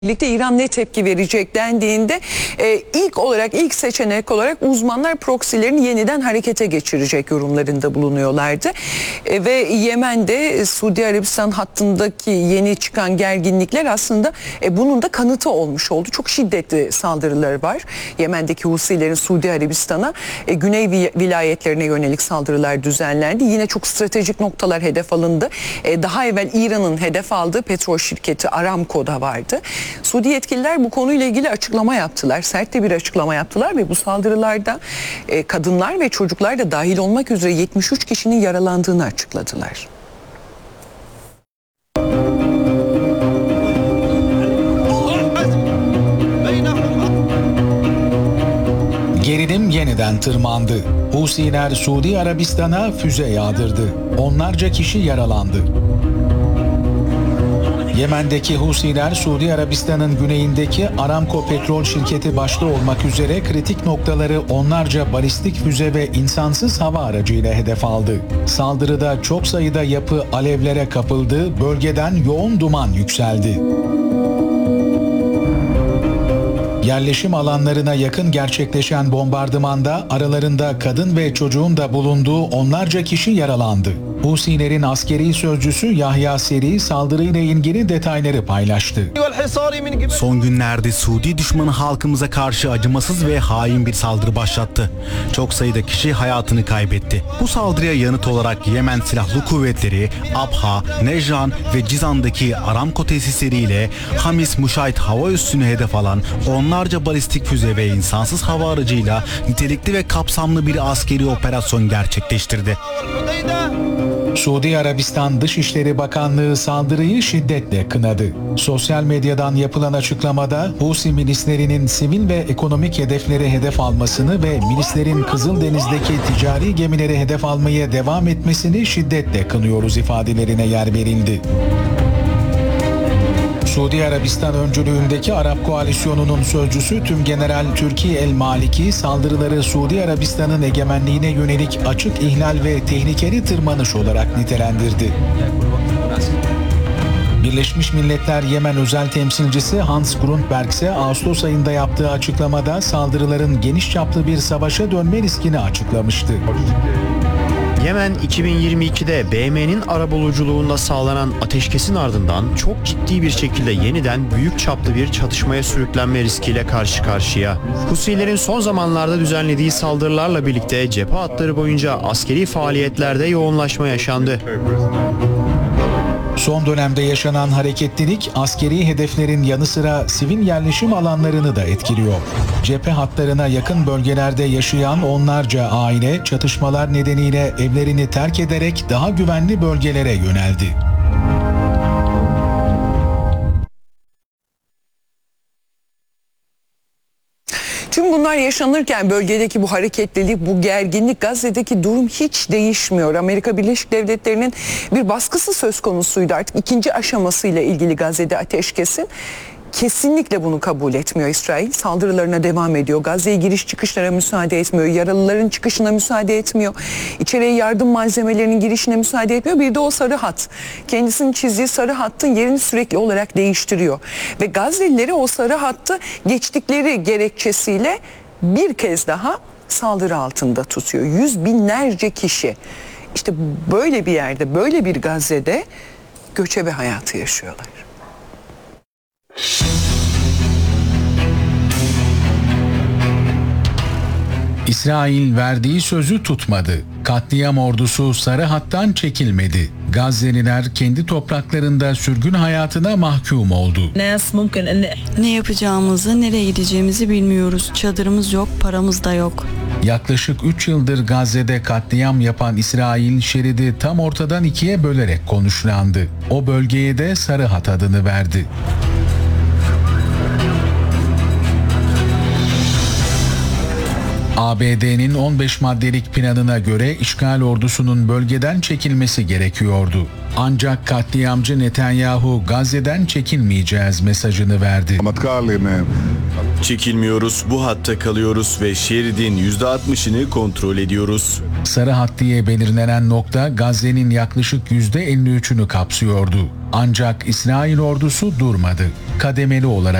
Birlikte İran ne tepki verecek dendiğinde ilk seçenek olarak uzmanlar proksilerin yeniden harekete geçirecek yorumlarında bulunuyorlardı. Ve Yemen'de Suudi Arabistan hattındaki yeni çıkan gerginlikler aslında bunun da kanıtı olmuş oldu. Çok şiddetli saldırıları var. Yemen'deki Husilerin Suudi Arabistan'a güney vilayetlerine yönelik saldırılar düzenlendi. Yine çok stratejik noktalar hedef alındı. Daha evvel İran'ın hedef aldığı petrol şirketi Aramco'da vardı. Suudi yetkililer bu konuyla ilgili açıklama yaptılar. Sert de bir açıklama yaptılar ve bu saldırılarda kadınlar ve çocuklar da dahil olmak üzere 73 kişinin yaralandığını açıkladılar. Gerilim yeniden tırmandı. Husiler Suudi Arabistan'a füze yağdırdı. Onlarca kişi yaralandı. Yemen'deki Husiler, Suudi Arabistan'ın güneyindeki Aramco petrol şirketi başta olmak üzere kritik noktaları onlarca balistik füze ve insansız hava aracıyla hedef aldı. Saldırıda çok sayıda yapı alevlere kapıldı, bölgeden yoğun duman yükseldi. Yerleşim alanlarına yakın gerçekleşen bombardımanda aralarında kadın ve çocuğun da bulunduğu onlarca kişi yaralandı. Husilerin askeri sözcüsü Yahya Seri saldırıyla ilgili detayları paylaştı. Son günlerde Suudi düşmanı halkımıza karşı acımasız ve hain bir saldırı başlattı. Çok sayıda kişi hayatını kaybetti. Bu saldırıya yanıt olarak Yemen Silahlı Kuvvetleri, Abha, Nejran ve Cizan'daki Aramco tesisleriyle Hamis Muşayt hava üssünü hedef alan onlarca balistik füze ve insansız hava aracıyla nitelikli ve kapsamlı bir askeri operasyon gerçekleştirdi. Suudi Arabistan Dışişleri Bakanlığı saldırıyı şiddetle kınadı. Sosyal medyadan yapılan açıklamada Husi milislerinin sivil ve ekonomik hedefleri hedef almasını ve milislerin Kızıldeniz'deki ticari gemileri hedef almaya devam etmesini şiddetle kınıyoruz ifadelerine yer verildi. Suudi Arabistan öncülüğündeki Arap Koalisyonu'nun sözcüsü Tümgeneral Türki El Maliki saldırıları Suudi Arabistan'ın egemenliğine yönelik açık ihlal ve tehlikeli tırmanış olarak nitelendirdi. Birleşmiş Milletler Yemen özel temsilcisi Hans Grundberg ise Ağustos ayında yaptığı açıklamada saldırıların geniş çaplı bir savaşa dönme riskini açıklamıştı. Yemen 2022'de BM'nin arabuluculuğunda sağlanan ateşkesin ardından çok ciddi bir şekilde yeniden büyük çaplı bir çatışmaya sürüklenme riskiyle karşı karşıya. Husilerin son zamanlarda düzenlediği saldırılarla birlikte cephe hatları boyunca askeri faaliyetlerde yoğunlaşma yaşandı. Son dönemde yaşanan hareketlilik askeri hedeflerin yanı sıra sivil yerleşim alanlarını da etkiliyor. Cephe hatlarına yakın bölgelerde yaşayan onlarca aile çatışmalar nedeniyle evlerini terk ederek daha güvenli bölgelere yöneldi. Tüm bunlar yaşanırken bölgedeki bu hareketlilik, bu gerginlik, Gazze'deki durum hiç değişmiyor. Amerika Birleşik Devletleri'nin bir baskısı söz konusuydu artık ikinci aşamasıyla ilgili Gazze'de ateşkesin. Kesinlikle bunu kabul etmiyor İsrail. Saldırılarına devam ediyor. Gazze'ye giriş çıkışlara müsaade etmiyor. Yaralıların çıkışına müsaade etmiyor. İçeriye yardım malzemelerinin girişine müsaade etmiyor. Bir de o sarı hat. Kendisinin çizdiği sarı hattın yerini sürekli olarak değiştiriyor. Ve Gazze'lileri o sarı hattı geçtikleri gerekçesiyle bir kez daha saldırı altında tutuyor. Yüz binlerce kişi. İşte böyle bir yerde, böyle bir Gazze'de göçebe hayatı yaşıyorlar. İsrail verdiği sözü tutmadı. Katliam ordusu sarı hattan çekilmedi. Gazze'liler kendi topraklarında sürgün hayatına mahkum oldu. Ne yapacağımızı, nereye gideceğimizi bilmiyoruz. Çadırımız yok, paramız da yok. Yaklaşık 3 yıldır Gazze'de katliam yapan İsrail şeridi tam ortadan ikiye bölerek konuşlandı. O bölgeye de sarı hat adını verdi. ABD'nin 15 maddelik planına göre işgal ordusunun bölgeden çekilmesi gerekiyordu. Ancak katliamcı Netanyahu Gazze'den çekilmeyeceğiz mesajını verdi. Çekilmiyoruz, bu hatta kalıyoruz ve şeridin %60'ını kontrol ediyoruz. Sarı hat diye belirlenen nokta Gazze'nin yaklaşık %53'ünü kapsıyordu. Ancak İsrail ordusu durmadı. Kademeli olarak